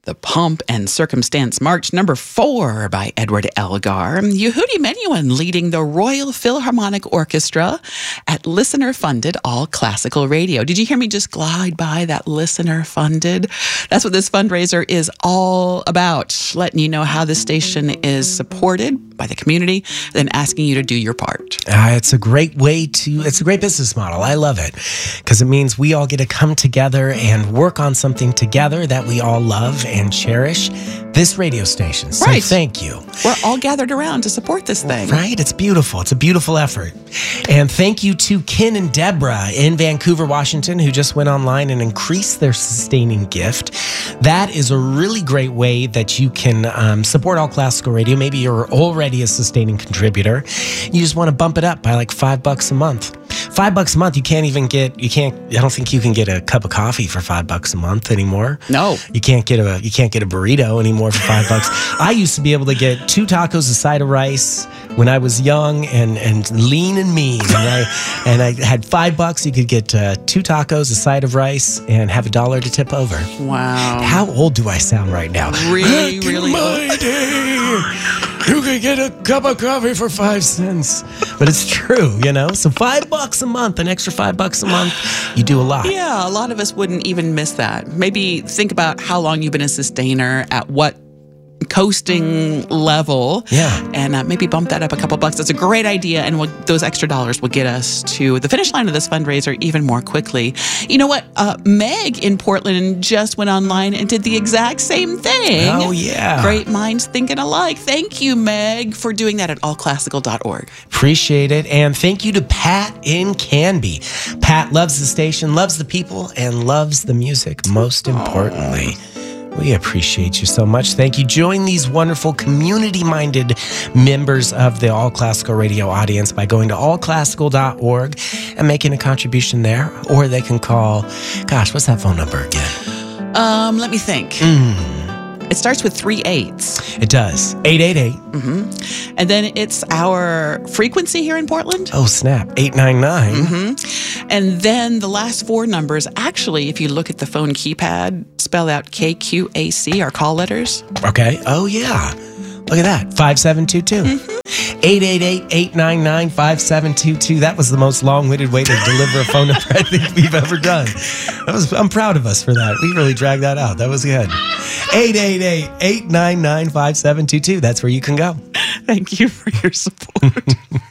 The Pomp and Circumstance March, number 4 by Edward Elgar. Yehudi Menuhin leading the Royal Philharmonic Orchestra at listener-funded all-classical radio. Did you hear me just glide by that listener-funded? That's what this fundraiser is all about, letting you know how the station is supported by the community, then asking you to do your part. It's a great business model. I love it because it means we all get to come together and work on something together that we all love and cherish, this radio station. So thank you. We're all gathered around to support this thing. Right? It's beautiful. It's a beautiful effort. And thank you to Ken and Deborah in Vancouver, Washington, who just went online and increased their sustaining gift. That is a really great way that you can support All Classical Radio. Maybe you're already a sustaining contributor. You just want to bump it up by like $5 a month. $5 a month, I don't think you can get a cup of coffee for $5 a month anymore. No. You can't get a burrito anymore for $5. I used to be able to get 2 tacos, a side of rice when I was young and lean and mean. And I had $5. You could get 2 tacos, a side of rice, and have $1 to tip over. Wow. How old do I sound right now? Really, Back really in my day, you could get a cup of coffee for 5 cents. But it's true, you know? So $5 a month, an extra $5 a month, you do a lot. Yeah, a lot of us wouldn't even miss that. Maybe think about how long you've been a sustainer, at what coasting level, and maybe bump that up a couple bucks. That's a great idea, and those extra dollars will get us to the finish line of this fundraiser even more quickly. You know what? Meg in Portland just went online and did the exact same thing. Oh, yeah. Great minds thinking alike. Thank you, Meg, for doing that at allclassical.org. Appreciate it, and thank you to Pat in Canby. Pat loves the station, loves the people, and loves the music, most importantly. We appreciate you so much. Thank you. Join these wonderful community-minded members of the All Classical Radio audience by going to allclassical.org and making a contribution there. Or they can call, what's that phone number again? Let me think. It starts with 3 8s. It does. 888. And then it's our frequency here in Portland. Oh, snap. 899. And then the last 4 numbers, actually, if you look at the phone keypad, spell out KQAC, our call letters. Okay. Oh, yeah. Look at that. 5722. 888-899-5722. That was the most long-winded way to deliver a phone number I think we've ever done. I'm proud of us for that. We really dragged that out. That was good. 888-899-5722. That's where you can go. Thank you for your support.